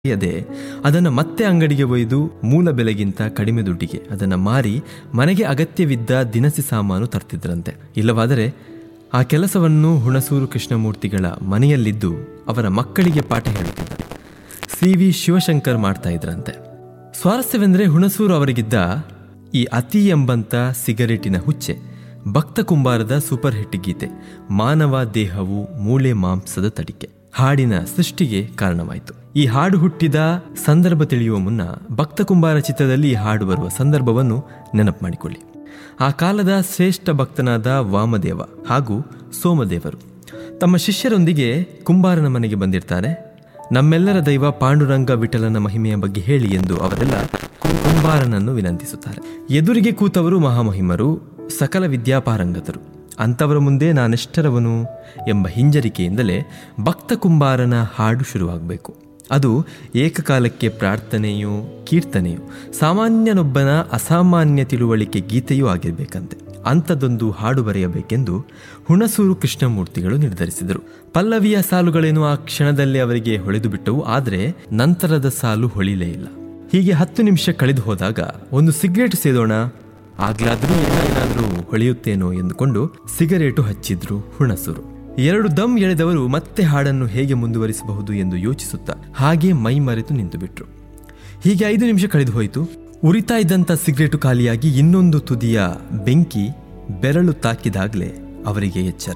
ಅದೇ ಅದನ್ನು ಮತ್ತೆ ಅಂಗಡಿಗೆ ಒಯ್ದು ಮೂಲ ಬೆಲೆಗಿಂತ ಕಡಿಮೆ ದುಡ್ಡಿಗೆ ಅದನ್ನು ಮಾರಿ ಮನೆಗೆ ಅಗತ್ಯವಿದ್ದ ದಿನಸಿ ಸಾಮಾನು ತರ್ತಿದ್ರಂತೆ. ಇಲ್ಲವಾದರೆ ಆ ಕೆಲಸವನ್ನು ಹುಣಸೂರು ಕೃಷ್ಣಮೂರ್ತಿಗಳ ಮನೆಯಲ್ಲಿದ್ದು ಅವರ ಮಕ್ಕಳಿಗೆ ಪಾಠ ಹೇಳುತ್ತಿದ್ದ ಸಿ.ವಿ. ಶಿವಶಂಕರ್ ಮಾಡ್ತಾ ಇದ್ರಂತೆ. ಸ್ವಾರಸ್ಯವೆಂದರೆ ಹುಣಸೂರು ಅವರಿಗಿದ್ದ ಈ ಅತಿ ಎಂಬಂತ ಸಿಗರೇಟಿನ ಹುಚ್ಚೆ ಭಕ್ತ ಕುಂಬಾರದ ಸೂಪರ್ ಹಿಟ್ ಗೀತೆ ಮಾನವ ದೇಹವು ಮೂಳೆ ಮಾಂಸದ ತಡಿಕೆ ಹಾಡಿನ ಸೃಷ್ಟಿಗೆ ಕಾರಣವಾಯಿತು. ಈ ಹಾಡು ಹುಟ್ಟಿದ ಸಂದರ್ಭ ತಿಳಿಯುವ ಮುನ್ನ ಭಕ್ತ ಕುಂಬಾರ ಚಿತ್ರದಲ್ಲಿ ಈ ಹಾಡು ಬರುವ ಸಂದರ್ಭವನ್ನು ನೆನಪು ಮಾಡಿಕೊಳ್ಳಿ. ಆ ಕಾಲದ ಶ್ರೇಷ್ಠ ಭಕ್ತನಾದ ವಾಮದೇವ ಹಾಗೂ ಸೋಮದೇವರು ತಮ್ಮ ಶಿಷ್ಯರೊಂದಿಗೆ ಕುಂಬಾರನ ಮನೆಗೆ ಬಂದಿರ್ತಾರೆ. ನಮ್ಮೆಲ್ಲರ ದೈವ ಪಾಂಡುರಂಗ ವಿಠಲನ ಮಹಿಮೆಯ ಬಗ್ಗೆ ಹೇಳಿ ಎಂದು ಅವರೆಲ್ಲ ಕುಂಬಾರನನ್ನು ವಿನಂತಿಸುತ್ತಾರೆ. ಎದುರಿಗೆ ಕೂತವರು ಮಹಾಮಹಿಮರು, ಸಕಲ ವಿದ್ಯಾಪಾರಂಗತರು. ಅಂಥವರ ಮುಂದೆ ನಾನೆಷ್ಟರವನು ಎಂಬ ಹಿಂಜರಿಕೆಯಿಂದಲೇ ಭಕ್ತ ಕುಂಬಾರನ ಹಾಡು ಶುರುವಾಗಬೇಕು. ಅದು ಏಕಕಾಲಕ್ಕೆ ಪ್ರಾರ್ಥನೆಯೋ ಕೀರ್ತನೆಯೋ ಸಾಮಾನ್ಯನೊಬ್ಬನ ಅಸಾಮಾನ್ಯ ತಿಳುವಳಿಕೆ ಗೀತೆಯೂ ಆಗಿರಬೇಕಂತೆ. ಅಂಥದ್ದೊಂದು ಹಾಡು ಬರೆಯಬೇಕೆಂದು ಹುಣಸೂರು ಕೃಷ್ಣಮೂರ್ತಿಗಳು ನಿರ್ಧರಿಸಿದರು. ಪಲ್ಲವಿಯ ಸಾಲುಗಳೇನು ಆ ಕ್ಷಣದಲ್ಲಿ ಅವರಿಗೆ ಹೊಳೆದು ಬಿಟ್ಟವು. ಆದರೆ ನಂತರದ ಸಾಲು ಹೊಳಿಲೇ ಇಲ್ಲ. ಹೀಗೆ 10 ನಿಮಿಷ ಕಳೆದು ಹೋದಾಗ ಒಂದು ಸಿಗರೇಟ್ ಸೇದೋಣ, ಆಗ್ಲಾದ್ರೂ ಏನಾದರೂ ಹೊಳೆಯುತ್ತೇನೋ ಎಂದುಕೊಂಡು ಸಿಗರೇಟು ಹಚ್ಚಿದ್ರು ಹುಣಸೂರು. 2 ದಮ್ ಎಳೆದವರು ಮತ್ತೆ ಹಾಡನ್ನು ಹೇಗೆ ಮುಂದುವರಿಸಬಹುದು ಎಂದು ಯೋಚಿಸುತ್ತಾ ಹಾಗೆ ಮೈ ಮರೆತು ನಿಂತು ಬಿಟ್ರು. ಹೀಗೆ 5 ನಿಮಿಷ ಕಳೆದು ಹೋಯಿತು. ಉರಿತಾ ಇದ್ದಂಥ ಸಿಗರೇಟು ಖಾಲಿಯಾಗಿ ಇನ್ನೊಂದು ತುದಿಯ ಬೆಂಕಿ ಬೆರಳು ತಾಕಿದಾಗಲೇ ಅವರಿಗೆ ಎಚ್ಚರ.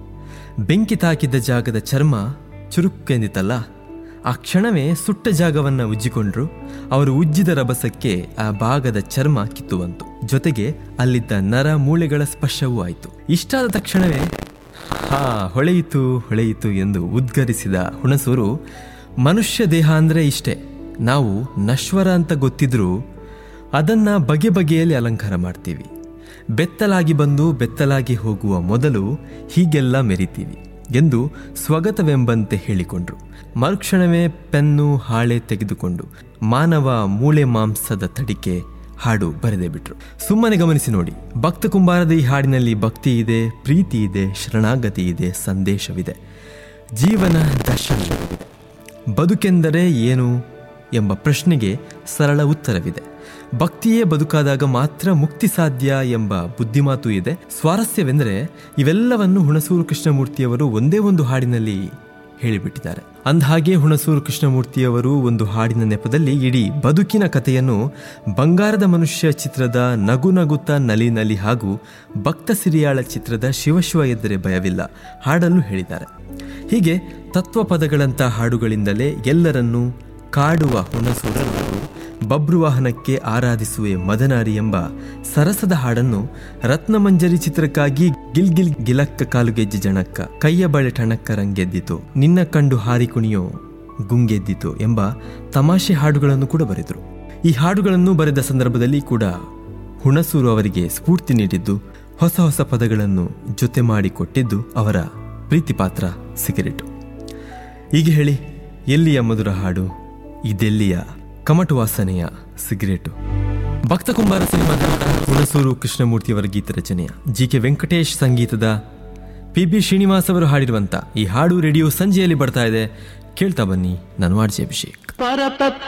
ಬೆಂಕಿ ತಾಕಿದ್ದ ಜಾಗದ ಚರ್ಮ ಚುರುಕೆಂದಿತಲ್ಲ. ಆ ಕ್ಷಣವೇ ಸುಟ್ಟ ಜಾಗವನ್ನು ಉಜ್ಜಿಕೊಂಡ್ರು. ಅವರು ಉಜ್ಜಿದ ರಭಸಕ್ಕೆ ಆ ಭಾಗದ ಚರ್ಮ ಕಿತ್ತುವಂತು. ಜೊತೆಗೆ ಅಲ್ಲಿದ್ದ ನರ ಮೂಳೆಗಳ ಸ್ಪರ್ಶವೂ ಆಯಿತು. ಇಷ್ಟಾದ ತಕ್ಷಣವೇ ಹೊಳೆಯಿತು ಹೊಳೆಯಿತು ಎಂದು ಉದ್ಗರಿಸಿದ ಹುಣಸೂರು, ಮನುಷ್ಯ ದೇಹ ಅಂದರೆ ಇಷ್ಟೇ, ನಾವು ನಶ್ವರ ಅಂತ ಗೊತ್ತಿದ್ರೂ ಅದನ್ನು ಬಗೆ ಬಗೆಯಲ್ಲಿ ಅಲಂಕಾರ ಮಾಡ್ತೀವಿ. ಬೆತ್ತಲಾಗಿ ಬಂದು ಬೆತ್ತಲಾಗಿ ಹೋಗುವ ಮೊದಲು ಹೀಗೆಲ್ಲ ಮೆರಿತೀವಿ ಎಂದು ಸ್ವಗತವೆಂಬಂತೆ ಹೇಳಿಕೊಂಡ್ರು. ಮರುಕ್ಷಣವೇ ಪೆನ್ನು ಹಾಳೆ ತೆಗೆದುಕೊಂಡು ಮಾನವ ಮೂಳೆ ಮಾಂಸದ ತಡಿಕೆ ಹಾಡು ಬರೆದೇ ಬಿಟ್ರು. ಸುಮ್ಮನೆ ಗಮನಿಸಿ ನೋಡಿ, ಭಕ್ತ ಕುಂಬಾರದ ಈ ಹಾಡಿನಲ್ಲಿ ಭಕ್ತಿ ಇದೆ, ಪ್ರೀತಿ ಇದೆ, ಶರಣಾಗತಿ ಇದೆ, ಸಂದೇಶವಿದೆ, ಜೀವನ ದರ್ಶನವಿದೆ. ಬದುಕೆಂದರೆ ಏನು ಎಂಬ ಪ್ರಶ್ನೆಗೆ ಸರಳ ಉತ್ತರವಿದೆ. ಭಕ್ತಿಯೇ ಬದುಕಾದಾಗ ಮಾತ್ರ ಮುಕ್ತಿ ಸಾಧ್ಯ ಎಂಬ ಬುದ್ಧಿಮಾತು ಇದೆ. ಸ್ವಾರಸ್ಯವೆಂದರೆ ಇವೆಲ್ಲವನ್ನು ಹುಣಸೂರು ಕೃಷ್ಣಮೂರ್ತಿಯವರು ಒಂದೇ ಒಂದು ಹಾಡಿನಲ್ಲಿ ಹೇಳಿಬಿಟ್ಟಿದ್ದಾರೆ. ಅಂದಹಾಗೆ ಹುಣಸೂರು ಕೃಷ್ಣಮೂರ್ತಿಯವರು ಒಂದು ಹಾಡಿನ ನೆಪದಲ್ಲಿ ಇಡೀ ಬದುಕಿನ ಕಥೆಯನ್ನು ಬಂಗಾರದ ಮನುಷ್ಯ ಚಿತ್ರದ ನಗು ನಗುತ್ತಾ ನಲಿ ನಲಿ ಹಾಗೂ ಭಕ್ತ ಸಿರಿಯಾಳ ಚಿತ್ರದ ಶಿವಶಿವ ಎದ್ದರೆ ಭಯವಿಲ್ಲ ಹಾಡಲು ಹೇಳಿದ್ದಾರೆ. ಹೀಗೆ ತತ್ವಪದಗಳಂಥ ಹಾಡುಗಳಿಂದಲೇ ಎಲ್ಲರನ್ನೂ ಕಾಡುವ ಹುಣಸೂರರು ಬಬ್ರುವಾಹನಕ್ಕೆ ಆರಾಧಿಸುವೆ ಮದನಾರಿ ಎಂಬ ಸರಸದ ಹಾಡನ್ನು ರತ್ನಮಂಜರಿ ಚಿತ್ರಕ್ಕಾಗಿ ಗಿಲ್ ಗಿಲ್ ಗಿಲಕ್ಕ ಕಾಲುಗೆಜ್ಜೆ ಜಣಕ್ಕ ಕೈಯ ಬಳೆ ಟಣಕ್ಕ ರಂಗೆದ್ದಿತು ನಿನ್ನ ಕಂಡು ಹಾರಿ ಕುಣಿಯೋ ಗುಂಗೆದ್ದಿತು ಎಂಬ ತಮಾಷೆ ಹಾಡುಗಳನ್ನು ಕೂಡ ಬರೆದರು. ಈ ಹಾಡುಗಳನ್ನು ಬರೆದ ಸಂದರ್ಭದಲ್ಲಿ ಕೂಡ ಹುಣಸೂರು ಅವರಿಗೆ ಸ್ಫೂರ್ತಿ ನೀಡಿದ್ದು, ಹೊಸ ಹೊಸ ಪದಗಳನ್ನು ಜೊತೆ ಮಾಡಿಕೊಟ್ಟಿದ್ದು ಅವರ ಪ್ರೀತಿ ಪಾತ್ರ ಸಿಗರೇಟು. ಈಗ ಹೇಳಿ, ಎಲ್ಲಿಯ ಮಧುರ ಹಾಡು, ಇದೆಲ್ಲಿಯ ಕಮಟು ವಾಸನೆಯ ಸಿಗರೇಟು? ಭಕ್ತ ಕುಂಬಾರ ಸಿನಿಮಾದ ಹುಣಸೂರು ಕೃಷ್ಣಮೂರ್ತಿಯವರ ಗೀತ ರಚನೆಯ ಜಿ.ಕೆ. ವೆಂಕಟೇಶ್ ಸಂಗೀತದ ಪಿ.ಬಿ. ಶ್ರೀನಿವಾಸ್ ಅವರು ಹಾಡಿರುವಂಥ ಈ ಹಾಡು ರೇಡಿಯೋ ಸಂಜೆಯಲ್ಲಿ ಬರ್ತಾ ಇದೆ. ಕೇಳ್ತಾ ಬನ್ನಿ. ನಾನು ಆರ್.ಜೆ. ಅಭಿಷೇಕ್.